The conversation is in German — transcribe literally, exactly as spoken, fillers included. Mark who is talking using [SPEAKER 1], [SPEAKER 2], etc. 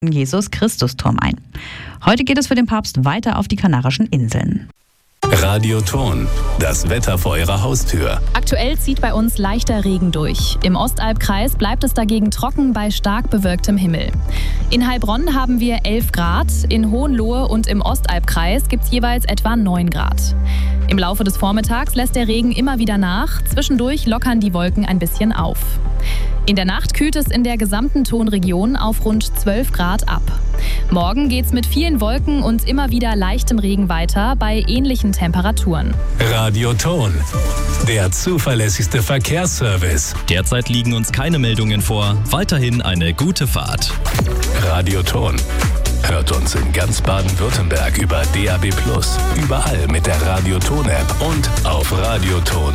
[SPEAKER 1] Jesus-Christus-Turm ein. Heute geht es für den Papst weiter auf die Kanarischen Inseln.
[SPEAKER 2] Radioton, das Wetter vor Ihrer Haustür.
[SPEAKER 3] Aktuell zieht bei uns leichter Regen durch. Im Ostalbkreis bleibt es dagegen trocken bei stark bewölktem Himmel. In Heilbronn haben wir elf Grad, in Hohenlohe und im Ostalbkreis gibt es jeweils etwa neun Grad. Im Laufe des Vormittags lässt der Regen immer wieder nach, zwischendurch lockern die Wolken ein bisschen auf. In der Nacht kühlt es in der gesamten Tonregion auf rund zwölf Grad ab. Morgen geht's mit vielen Wolken und immer wieder leichtem Regen weiter bei ähnlichen Temperaturen.
[SPEAKER 2] Radioton, der zuverlässigste Verkehrsservice.
[SPEAKER 4] Derzeit liegen uns keine Meldungen vor. Weiterhin eine gute Fahrt.
[SPEAKER 2] Radioton. Hört uns in ganz Baden-Württemberg über D A B plus, überall mit der Radioton-App und auf radioton.